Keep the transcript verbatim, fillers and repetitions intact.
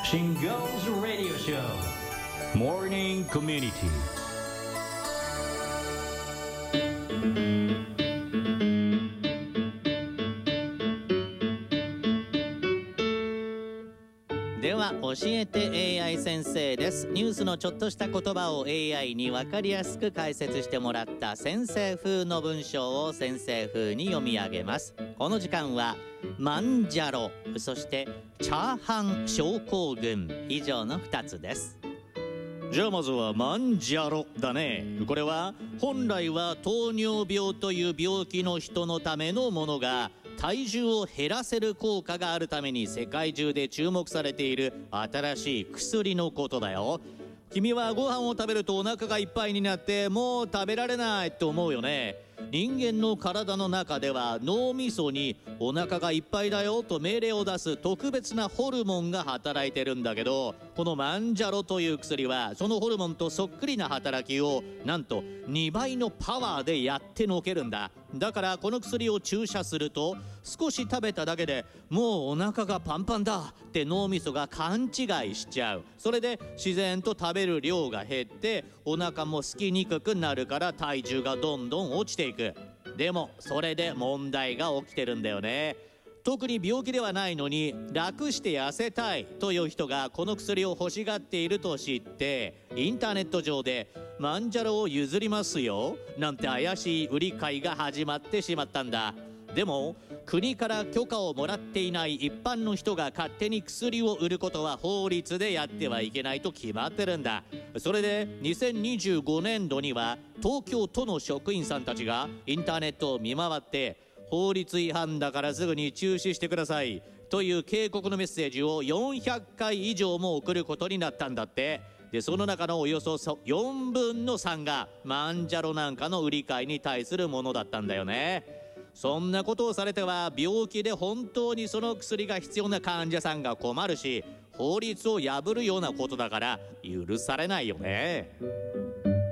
Shingo's Radio Show Morning Community。 では教えて エーアイ 先生です。ニュースのちょっとした言葉を エーアイ に分かりやすく解説してもらった先生風の文章を先生風に読み上げます。この時間はマンジャロ、そしてチャーハン症候群、以上のふたつです。じゃあまずはマンジャロだね。これは本来は糖尿病という病気の人のためのものが体重を減らせる効果があるために世界中で注目されている新しい薬のことだよ。君はご飯を食べるとお腹がいっぱいになってもう食べられないって思うよね。人間の体の中では脳みそにお腹がいっぱいだよと命令を出す特別なホルモンが働いてるんだけど、このマンジャロという薬はそのホルモンとそっくりな働きをなんとにばいのパワーでやってのけるんだ。だからこの薬を注射すると少し食べただけでもうお腹がパンパンだって脳みそが勘違いしちゃう。それで自然と食べる量が減ってお腹も空きにくくなるから体重がどんどん落ちていく。でもそれで問題が起きてるんだよね。特に病気ではないのに楽して痩せたいという人がこの薬を欲しがっていると知ってインターネット上でマンジャロを譲りますよなんて怪しい売り買いが始まってしまったんだ。でも国から許可をもらっていない一般の人が勝手に薬を売ることは法律でやってはいけないと決まってるんだ。それでにせんにじゅうごねんどには東京都の職員さんたちがインターネットを見回って法律違反だからすぐに中止してくださいという警告のメッセージをよんひゃっかい以上も送ることになったんだって。でその中のおよそよんぶんのさんがマンジャロなんかの売り買いに対するものだったんだよね。そんなことをされては病気で本当にその薬が必要な患者さんが困るし、法律を破るようなことだから許されないよね。